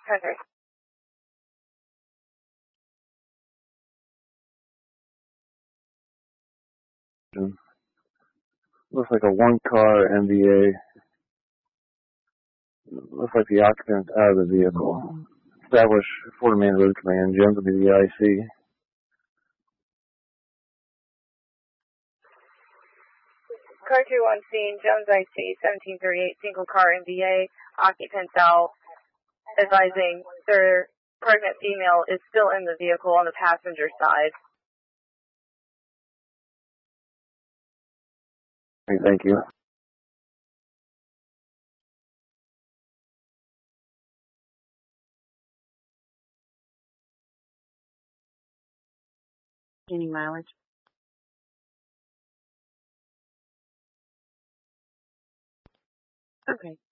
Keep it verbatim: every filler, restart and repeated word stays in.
Hundred. Looks like a one-car M V A. Looks like the occupant out of the vehicle. Establish Fort Man Road Command. Jones will be the I C. Car two on scene, Jones I C, seventeen thirty-eight, single car M V A, occupants out, advising their pregnant female is still in the vehicle on the passenger side. Okay, thank you. Any mileage? Okay.